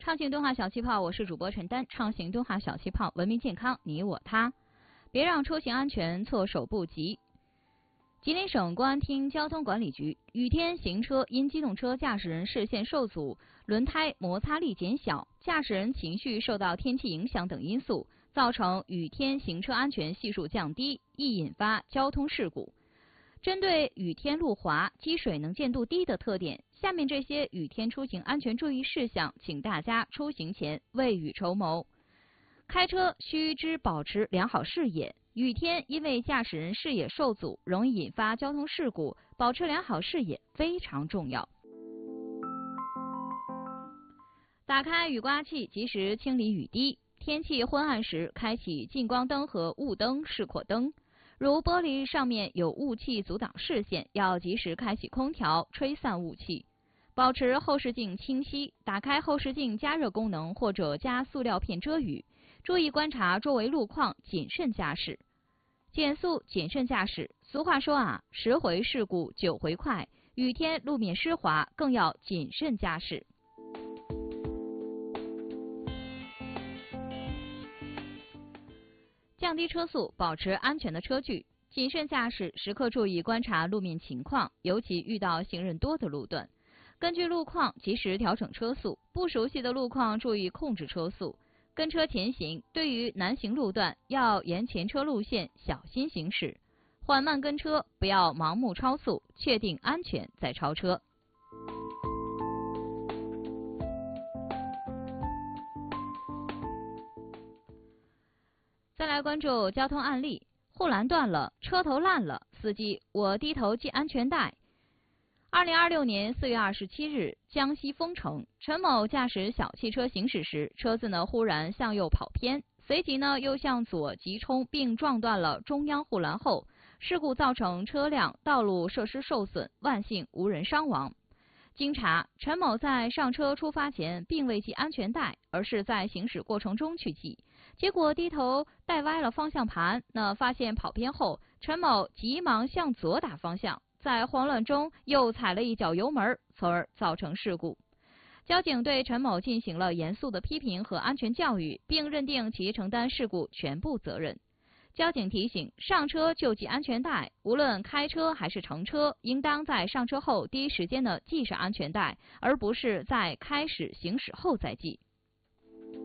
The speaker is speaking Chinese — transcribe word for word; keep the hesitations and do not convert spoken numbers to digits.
畅行动画小气泡，我是主播陈丹。畅行动画小气泡，文明健康，你我他，别让出行安全措手不及。吉林省公安厅交通管理局：雨天行车因机动车驾驶人视线受阻、轮胎摩擦力减小、驾驶人情绪受到天气影响等因素，造成雨天行车安全系数降低，易引发交通事故。针对雨天路滑、积水能见度低的特点，下面这些雨天出行安全注意事项，请大家出行前未雨绸缪。开车须知保持良好视野，雨天因为驾驶人视野受阻，容易引发交通事故，保持良好视野非常重要。打开雨刮器，及时清理雨滴。天气昏暗时，开启近光灯和雾灯、示廓灯。如玻璃上面有雾气阻挡视线，要及时开启空调吹散雾气。保持后视镜清晰，打开后视镜加热功能或者加塑料片遮雨。注意观察周围路况，谨慎驾驶。减速谨慎驾驶。俗话说啊，十回事故九回快，雨天路面湿滑，更要谨慎驾驶。降低车速，保持安全的车距，谨慎驾驶，时刻注意观察路面情况，尤其遇到行人多的路段，根据路况及时调整车速。不熟悉的路况，注意控制车速。跟车前行，对于难行路段，要沿前车路线小心行驶，缓慢跟车，不要盲目超速，确定安全再超车。再来关注交通案例：护栏断了，车头烂了，司机我低头系安全带。二零二六年四月二十七日，江西丰城，陈某驾驶小汽车行驶时，车子呢忽然向右跑偏，随即呢又向左急冲，并撞断了中央护栏后，事故造成车辆道路设施受损，万幸无人伤亡。经查，陈某在上车出发前并未系安全带，而是在行驶过程中去系，结果低头带歪了方向盘。那发现跑偏后，陈某急忙向左打方向，在慌乱中又踩了一脚油门，从而造成事故。交警对陈某进行了严肃的批评和安全教育，并认定其承担事故全部责任。交警提醒，上车就系安全带，无论开车还是乘车，应当在上车后第一时间的系上安全带，而不是在开始行驶后再系。